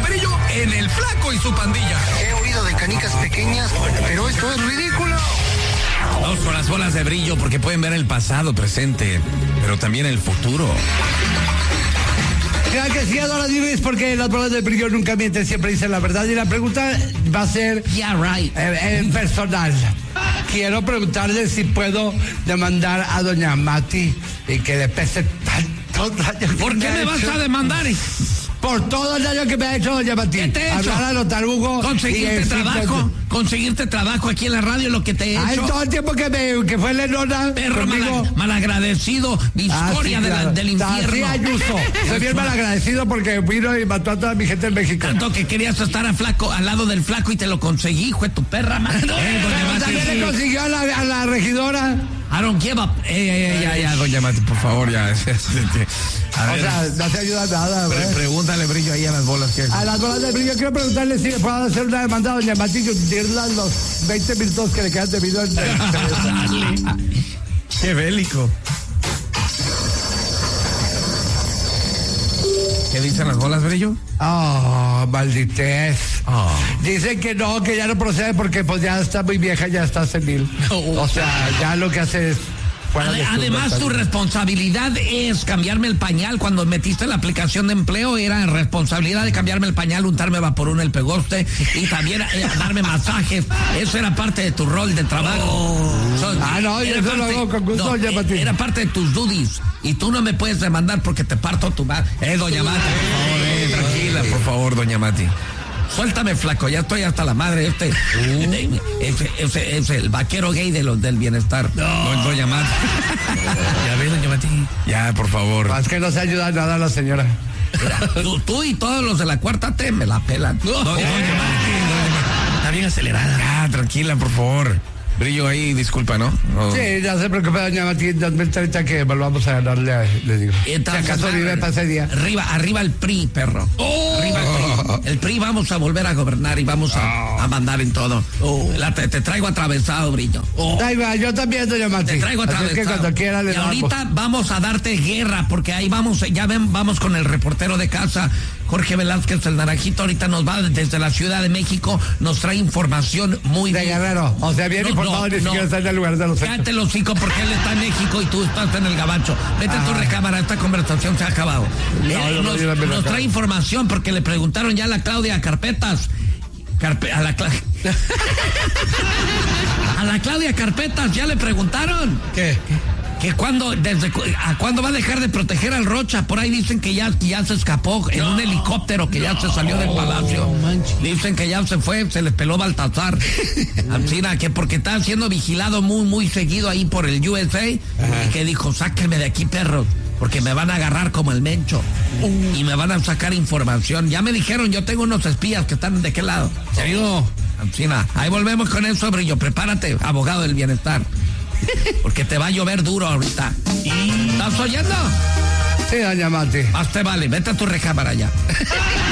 Brillo en El Flaco y su pandilla. He oído de canicas pequeñas, pero esto es ridículo. Vamos con las bolas de brillo porque pueden ver el pasado, presente, pero también el futuro. Claro que sí, Adora Divis, porque las bolas de brillo nunca mienten, siempre dicen la verdad. Y la pregunta va a ser personal. Quiero preguntarle si puedo demandar a doña Mati y que le pese tantos daños. ¿Por qué me vas a demandar? Por todo el daño que me ha hecho doña Mati. ¿Qué te he hecho? Hablar a los tarugos. Conseguirte trabajo aquí en la radio, lo que te he hecho. Todo el tiempo que fue Lenona. Perro malagradecido, historia del infierno. Sí, Ayuso. Soy bien malagradecido porque vino y mató a toda mi gente en México. Tanto que querías estar al lado del Flaco y te lo conseguí, hijo de tu perra, madre. También le consiguió a la regidora. I don't give up. Ya, doña Mati, por favor, ya. O sea, no te ayuda nada, güey. Pregúntale brillo ahí a las bolas. A las bolas de brillo, quiero preguntarle si me puedo hacer una demanda a doña Mati y hundirla los 20 minutos que le quedan de vida. Qué bélico. ¿Qué dicen las bolas, brillo? Malditez. Dicen que no, que ya no procede porque pues ya está muy vieja, ya está senil. O sea, ya lo que hace es... Además, tu responsabilidad es cambiarme el pañal. Cuando metiste la aplicación de empleo, era responsabilidad de cambiarme el pañal, untarme vaporú en el pegoste y también darme masajes. Eso era parte de tu rol de trabajo. Eso lo hago con gusto, doña Mati. Era parte de tus duties. Y tú no me puedes demandar porque te parto tu madre. Doña Mati, por favor, tranquila, por favor, doña Mati. Suéltame, Flaco, ya estoy hasta la madre. Es el vaquero gay del bienestar. No, doña Mati. Ya ve, doña Mati. Ya, por favor. Es que no se ayuda nada a la señora. Tú y todos los de la cuarta T me la pelan. Doña Mati. Está bien acelerada. Ya, tranquila, por favor. Brillo ahí, disculpa, ¿no? Sí, ya se preocupe, doña Mati, en 2030 que volvamos a ganarle, le digo. Si acaso vive para ese día. Arriba el PRI, perro. Arriba el PRI. El PRI vamos a volver a gobernar y vamos a mandar en todo. Te traigo atravesado, Brillo. Yo también, doña Mati. Te traigo atravesado. Así que cuando quiera le damos. Ahorita vamos a darte guerra, porque ahí vamos con el reportero de casa, Jorge Velázquez, el naranjito. Ahorita nos va desde la Ciudad de México, nos trae información muy de Guerrero. O sea, bien informado, ni siquiera está en el lugar de los hechos. Cállate el hocico porque él está en México y tú estás en el gabacho. Vete a tu recámara, esta conversación se ha acabado. Nos trae información porque le preguntaron ya a la Claudia Carpetas. A la Claudia Carpetas ya le preguntaron. ¿Qué? Que cuándo va a dejar de proteger al Rocha. Por ahí dicen que ya se escapó en un helicóptero, que ya se salió del palacio. Dicen que ya se fue, se le peló Baltasar. Ancina, que porque está siendo vigilado muy, muy seguido ahí por el USA. Y que dijo, sáquenme de aquí, perros, porque me van a agarrar como el Mencho. Y me van a sacar información. Ya me dijeron, yo tengo unos espías que están de qué lado. Te digo, Ancina, ahí volvemos con eso, Brillo. Prepárate, abogado del bienestar. Porque te va a llover duro ahorita. ¿Estás oyendo? Sí, doña Mati. Más te vale, vete a tu recámara ya.